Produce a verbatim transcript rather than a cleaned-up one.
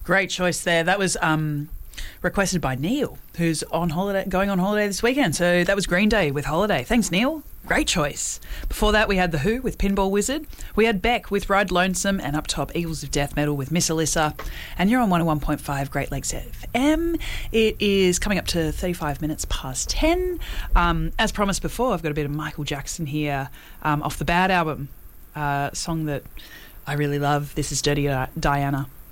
Great choice there. That was um, requested by Neil, who's on holiday, going on holiday this weekend. So that was Green Day with Holiday. Thanks, Neil. Great choice. Before that, we had The Who with Pinball Wizard. We had Beck with Ride Lonesome, and up top, Eagles of Death Metal with Miss Alyssa. And you're on one oh one point five Great Lakes F M. It is coming up to thirty-five minutes past ten. Um, as promised before, I've got a bit of Michael Jackson here um, off the Bad album, uh, song that I really love. This is Dirty Diana.